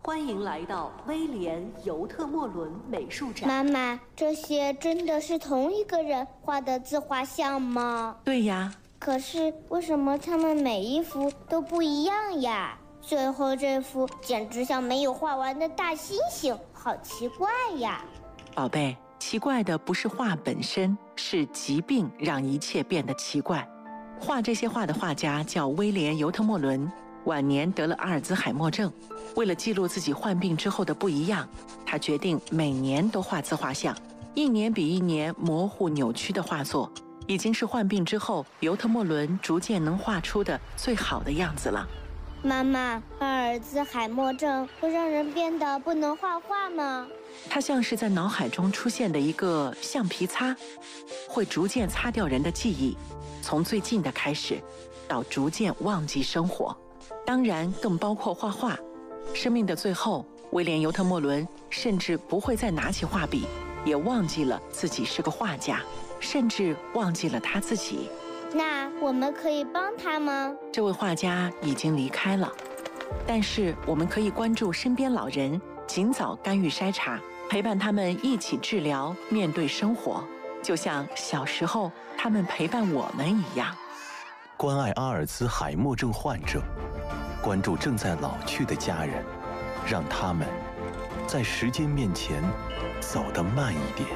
欢迎来到威廉·尤特莫伦美术展。 妈妈，这些真的是同一个人画的自画像吗？ 对呀。 可是为什么他们每一幅都不一样呀？最后这幅简直像没有画完的大猩猩，好奇怪呀！ 宝贝，奇怪的不是画本身，是疾病让一切变得奇怪。画这些画的画家叫威廉·尤特莫伦，晚年得了阿尔兹海默症。为了记录自己患病之后的不一样，他决定每年都画自画像，一年比一年模糊扭曲的画作，已经是患病之后尤特莫伦逐渐能画出的最好的样子了。 妈妈，阿尔兹海默症会让人变得不能画画吗？ 它像是在脑海中出现的一个橡皮擦，会逐渐擦掉人的记忆，从最近的开始，到逐渐忘记生活，当然更包括画画。生命的最后，威廉·尤特莫伦甚至不会再拿起画笔，也忘记了自己是个画家，甚至忘记了他自己。 那我们可以帮他吗？ 这位画家已经离开了，但是我们可以关注身边老人，尽早干预筛查，陪伴他们一起治疗，面对生活，就像小时候他们陪伴我们一样。 关爱阿尔兹海默症患者，关注正在老去的家人，让他们在时间面前走得慢一点。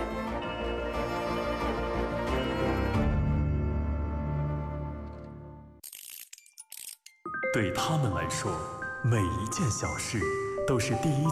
对他们来说，每一件小事都是第一